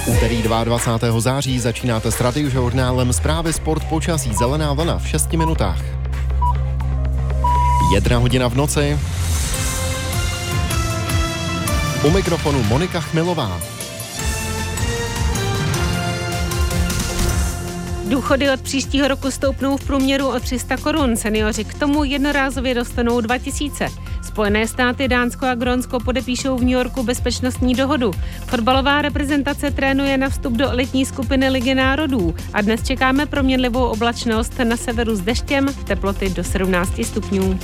Úterý 22. září začínáte s Radiožurnálem zprávy sport počasí zelená vlna v 6 minutách. 1 hodina v noci. U mikrofonu Monika Chmilová. Důchody od příštího roku stoupnou v průměru o 300 korun. Seniori k tomu jednorázově dostanou 2000. Spojené státy, Dánsko a Grónsko podepíšou v New Yorku bezpečnostní dohodu. Fotbalová reprezentace trénuje na vstup do elitní skupiny Ligy národů. A dnes čekáme proměnlivou oblačnost, na severu s deštěm, teploty do 17 stupňů.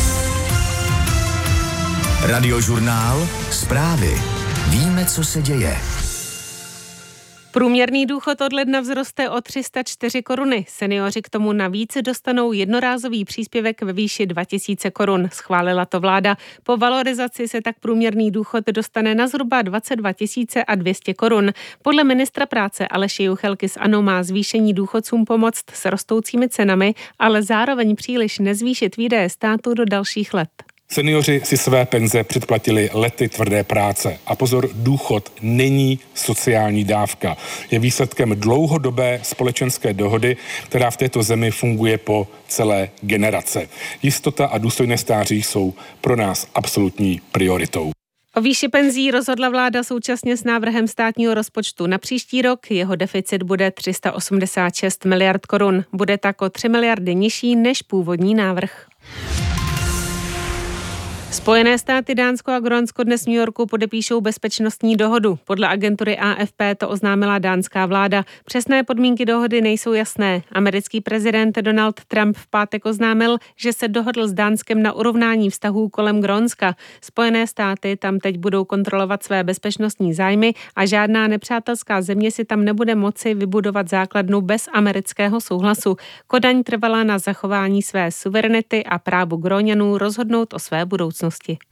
Radiožurnál, zprávy. Víme, co se děje. Průměrný důchod od ledna vzroste o 304 koruny. Seniori k tomu navíc dostanou jednorázový příspěvek ve výši 2000 korun. Schválila to vláda. Po valorizaci se tak průměrný důchod dostane na zhruba 22 200 korun. Podle ministra práce Aleše Juchelky z ANO má zvýšení důchodcům pomoct s rostoucími cenami, ale zároveň příliš nezvýšit výdaje státu do dalších let. Seniori si své penze předplatili lety tvrdé práce. A pozor, důchod není sociální dávka. Je výsledkem dlouhodobé společenské dohody, která v této zemi funguje po celé generace. Jistota a důstojné stáří jsou pro nás absolutní prioritou. O výši penzí rozhodla vláda současně s návrhem státního rozpočtu na příští rok. Jeho deficit bude 386 miliard korun. Bude tak o 3 miliardy nižší než původní návrh. Spojené státy, Dánsko a Grónsko dnes v New Yorku podepíšou bezpečnostní dohodu. Podle agentury AFP to oznámila dánská vláda. Přesné podmínky dohody nejsou jasné. Americký prezident Donald Trump v pátek oznámil, že se dohodl s Dánskem na urovnání vztahů kolem Grónska. Spojené státy tam teď budou kontrolovat své bezpečnostní zájmy a žádná nepřátelská země si tam nebude moci vybudovat základnu bez amerického souhlasu. Kodaň trvala na zachování své suverenity a právu Gróňanů rozhodnout o své budoucnosti.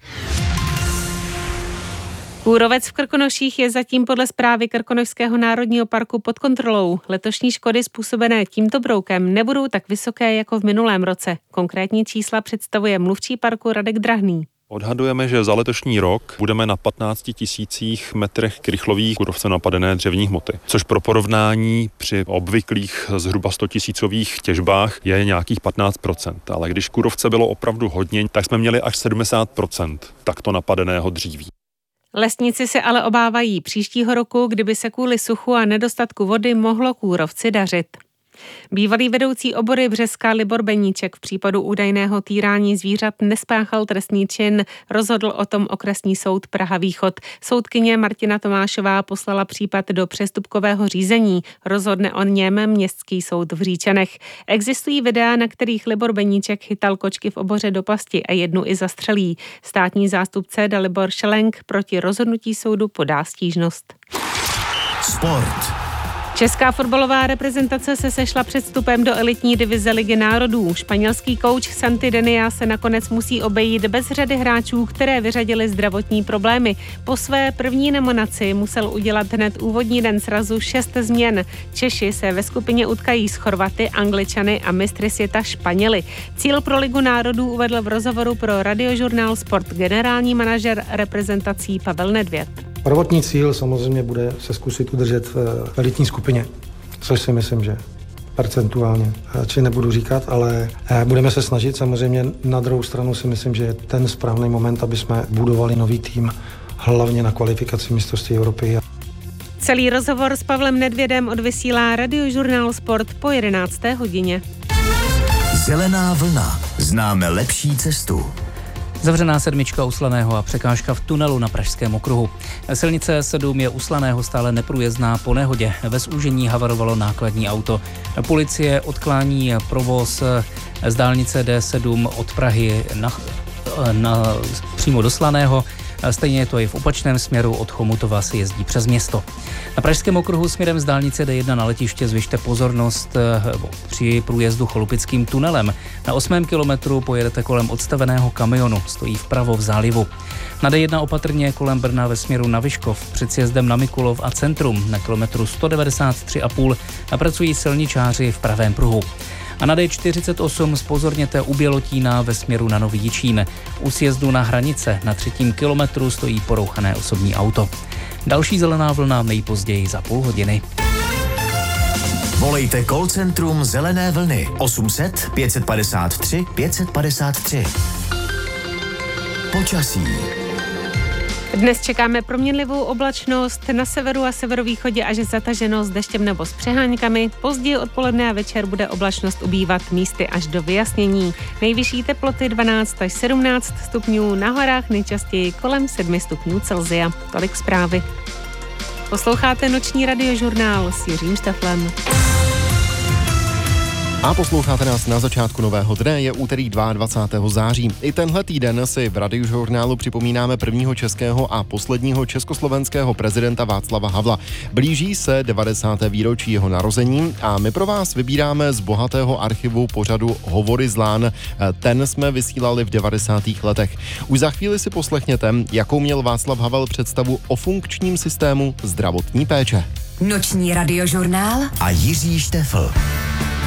Kůrovec v Krkonoších je zatím podle zprávy Krkonošského národního parku pod kontrolou. Letošní škody způsobené tímto broukem nebudou tak vysoké jako v minulém roce. Konkrétní čísla představuje mluvčí parku Radek Drahný. Odhadujeme, že za letošní rok budeme na 15 000 metrech krychlových kůrovcem napadené dřevní hmoty, což pro porovnání při obvyklých zhruba 100 000ových těžbách je nějakých 15%. Ale když kůrovce bylo opravdu hodně, tak jsme měli až 70% takto napadeného dříví. Lesníci se ale obávají příštího roku, kdyby se kvůli suchu a nedostatku vody mohlo kůrovci dařit. Bývalý vedoucí obory Břeska Libor Beníček v případu údajného týrání zvířat nespáchal trestný čin, rozhodl o tom okresní soud Praha Východ. Soudkyně Martina Tomášová poslala případ do přestupkového řízení, rozhodne o něm městský soud v Říčanech. Existují videa, na kterých Libor Beníček chytal kočky v oboře do pasti a jednu i zastřelí. Státní zástupce Dalibor Šelenk proti rozhodnutí soudu podá stížnost. Sport. Česká fotbalová reprezentace se sešla před vstupem do elitní divize Ligy národů. Španělský kouč Santi Denia se nakonec musí obejít bez řady hráčů, které vyřadily zdravotní problémy. Po své první nominaci musel udělat hned úvodní den srazu 6 změn. Češi se ve skupině utkají s Chorvaty, Angličany a mistry světa Španěli. Cíl pro Ligu národů uvedl v rozhovoru pro Radiožurnál Sport generální manažer reprezentací Pavel Nedvěd. Prvotní cíl samozřejmě bude se zkusit udržet v elitní skupině, což si myslím, že percentuálně, či nebudu říkat, ale budeme se snažit. Samozřejmě na druhou stranu si myslím, že je ten správný moment, aby jsme budovali nový tým, hlavně na kvalifikaci mistrovství Evropy. Celý rozhovor s Pavlem Nedvědem odvysílá Radiožurnál Sport po 11. hodině. Zelená vlna. Známe lepší cestu. Zavřená sedmička u Slaného a překážka v tunelu na Pražském okruhu. Silnice 7 je u Slaného stále neprůjezdná po nehodě. Ve zúžení havarovalo nákladní auto. Policie odklání provoz z dálnice D7 od Prahy přímo do Slaného. Stejně je to i v opačném směru, od Chomutova se jezdí přes město. Na Pražském okruhu směrem z dálnice D1 na letiště zvyšte pozornost při průjezdu Cholupickým tunelem. Na 8. kilometru pojedete kolem odstaveného kamionu, stojí vpravo v zálivu. Na D1 opatrně kolem Brna ve směru na Vyškov, před sjezdem na Mikulov a centrum. Na kilometru 193,5 pracují silničáři v pravém pruhu. A na D48 zpozorněte u Bělotína ve směru na Nový Jičín. U sjezdu na Hranice na 3. kilometru stojí porouchané osobní auto. Další zelená vlna nejpozději za půl hodiny. Volejte call centrum Zelené vlny 800 553 553. Počasí. Dnes čekáme proměnlivou oblačnost, na severu a severovýchodě až zataženo s deštěm nebo s přeháňkami. Později odpoledne a večer bude oblačnost ubývat, místy až do vyjasnění. Nejvyšší teploty 12 až 17 stupňů, na horách nejčastěji kolem 7 stupňů Celsia. Tolik zprávy. Posloucháte noční radiožurnál s Jiřím Šteflem. A posloucháte nás na začátku nového dne, je úterý 22. září. I tenhle týden si v radiožurnálu připomínáme prvního českého a posledního československého prezidenta Václava Havla. Blíží se 90. výročí jeho narození a my pro vás vybíráme z bohatého archivu pořadu Hovory z Lán. Ten jsme vysílali v 90. letech. Už za chvíli si poslechněte, jakou měl Václav Havel představu o funkčním systému zdravotní péče. Noční radiožurnál A Jiří Štefl.